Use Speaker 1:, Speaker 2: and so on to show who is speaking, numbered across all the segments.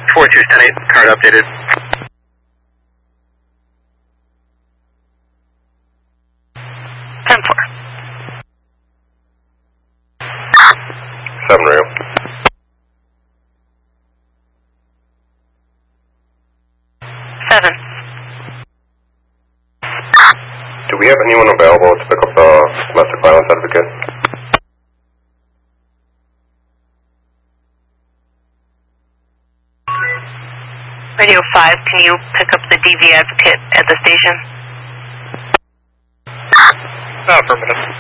Speaker 1: 4210-8, card updated.
Speaker 2: Seven rail.
Speaker 3: Seven.
Speaker 2: Do we have anyone available to pick up the domestic violence advocate?
Speaker 3: Radio 5, can you pick up the DV advocate at the station?
Speaker 1: Affirmative.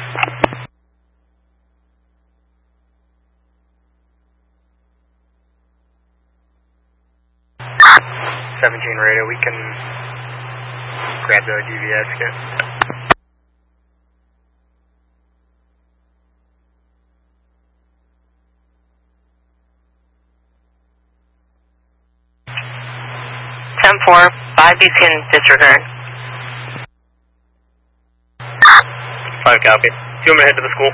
Speaker 1: Radio, we can grab the DV advocate.
Speaker 3: Ten 4, 5 you can disregard.
Speaker 1: 5 copy. Do you want me to head to the school?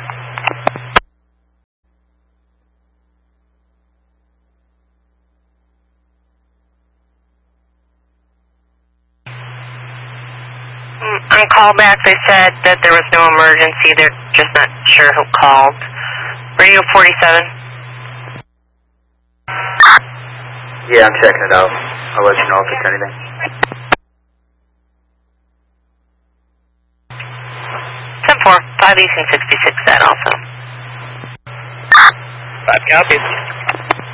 Speaker 3: On callback, they said that there was no emergency. They're just not sure who called. Radio 47.
Speaker 4: Yeah, I'm checking it out. I'll let you know if it's anything.
Speaker 3: 10-4, 5 Eastern 66, that also.
Speaker 1: 5 copies.